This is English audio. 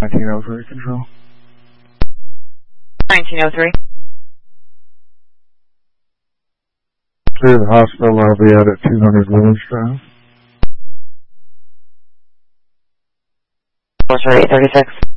1903 control. 1903. Clear the hospital. I'll be out at 200 Village Drive. Sorry, 836.